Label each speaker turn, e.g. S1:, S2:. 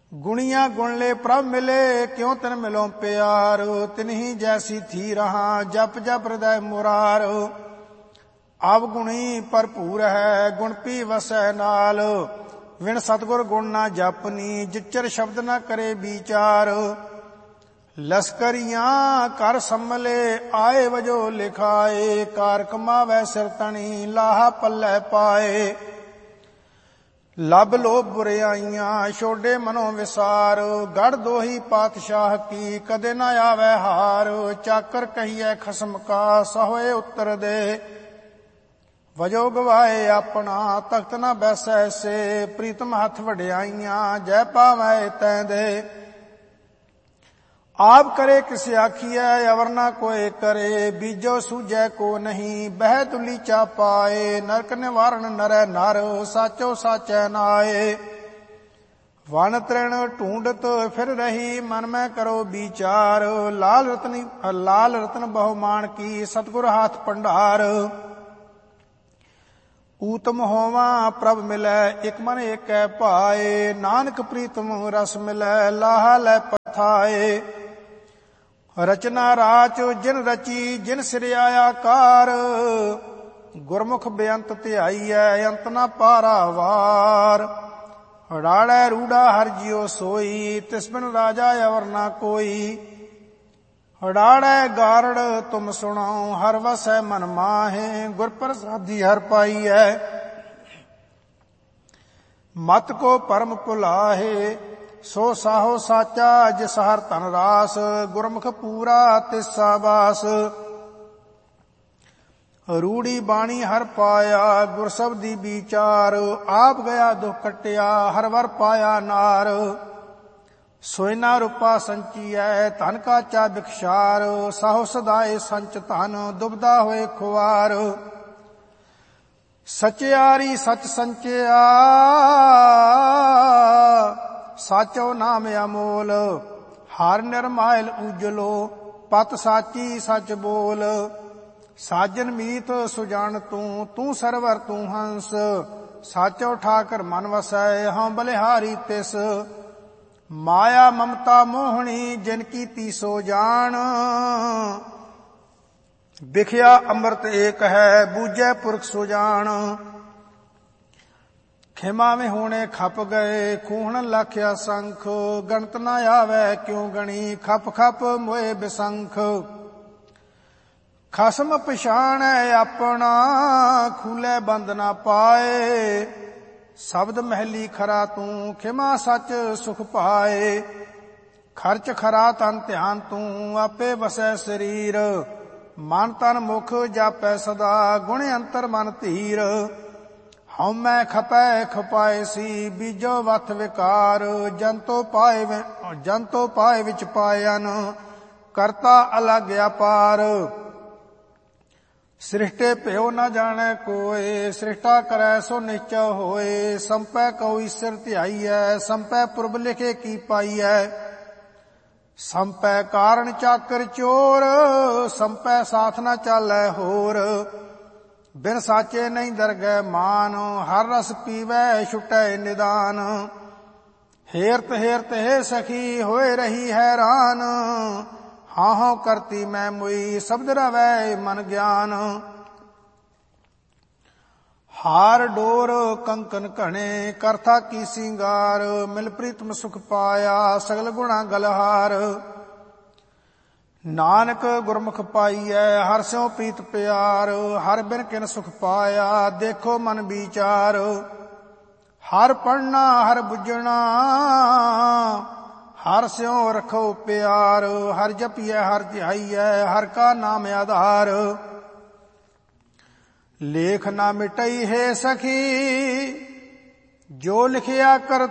S1: गुणिया गुण ले प्रभ मिले क्यों तिन मिलो प्यार। तिन्ही जैसी थी रहा जप जप हृदय मुरार। अवगुणी भरपूर है गुण पी वसै नाल। विण सतगुर गुण ना जपनी जिचर शब्द ना करे विचार। लश्करियां कर सम्मले आए वजो लिखाए। कार कमावै सिर तनी लाहा पल्लै पाए। लब लोभ बुराइयां छोड़े मनो विसार। गढ़ दोही पातशाह की कदे न आवे हार। चाकर कहिए खसम का सहोए उत्तर दे। वजो गवाए अपना तख्त न बैसै से। प्रीतम हथ वड्याइयां जय पावै तैं दे। आप करे किस आखिए अवर न कोई करे। बीजो सूझै को नहीं बह तुलीचा पाए। नरक निवारण नरै नर साचो साचै नाए। वन तृण ढूंढत फिर रही मन में करो विचार। लाल रतन बहुमान की सतगुर हाथ भंडार। ऊतम होवा प्रभ मिलै एक मन एक पाए। नानक प्रीतम रस मिलै लाहा लै पथाए। रचना राच जिन रची जिन सिरया कार। गुरमुख बेअंत ध्याईऐ अंत न पारावार। राड़ै रूड़ा हर जियो सोई तिस बिन राजा अवर न कोई। राड़ै गारड़ तुम सुनो हर वसै मन माहे। गुर प्रसादी हर पाईऐ मत को परम भुलाहे। सो साहो साचा जिस हर धन रास। गुरमुख पूरा तिस साबास। रूड़ी बाणी हर पाया गुर शब्दी विचार। आप गया दुख कटिया हर वर पाया नार। सोयना रूपा संचिया धन का चा बिक्षार। साहो सदाए संच धन दुबदा होए खुआर। सचियारी सच संचिया साचो नाम अमोल। हर निर्मायल उजलो पत साची सच बोल। साजन मीत सुजान तू सरवर तू हंस। साचो ठाकर मन वसै हाँ बलिहारी तिस। माया ममता मोहनी जिनकी तीसो जान। बिखया अमृत एक है बूझै पुरख सुजान। खेमा में होने खप गए खूहण लाख्या संख। गणत न आवे क्यों गणी खप खप मोए बिसंख। खसम पछाणै अपना खूले बंद न पाए। शब्द महली खरा तू खिमा सच सुख पाए। खर्च खरा तन ध्यान तू आपे वसै शरीर। मन तन मुख जापै सदा गुण अंतर मन धीर। हउमै खपै खपाए सी बीजो वथ विकार। जंतो पाए विच पायन करता अलग अपार। सृष्टे प्यो न जाने कोय सृष्टा करै सो निश्चय होए। संपै कोई सिर ध्याईऐ संपै पुरब लिखे की पाईऐ। संपै कारण चाकर चोर संपै साथ न चालै होर। बिन साचे नहीं दरगह मान हर रस पीवै छुटै निदान। हेरत हेरत हे सखी होए रही हैरान। हाँ हाँ करती मैं मुई शब्द रवै मन ज्ञान। हार डोर कंकन घने करथा की सिंगार। मिल प्रीतम सुख पाया सगल गुणा गलहार। नानक गुरमुख पाईऐ हर स्यों प्रीत प्यार। हर बिन किन सुख पाया देखो मन विचार। हर पढ़ना हर बुझना हर स्यों रखो प्यार। हर जपिए हर ध्याईऐ हर का नाम आधार। लेख ना मिटई है सखी जो लिखिया कर